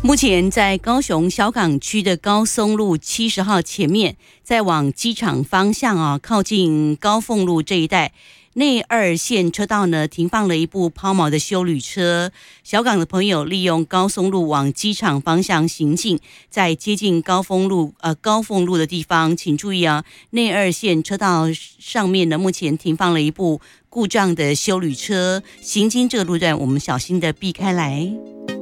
目前在高雄小港区的高松路70号前面，在往机场方向靠近高凤路这一带，内二线车道呢停放了一部抛锚的休旅车。小港的朋友利用高松路往机场方向行进，在接近高凤路的地方，请注意内二线车道上面呢目前停放了一部故障的休旅车，行经这个路段，我们小心的避开来。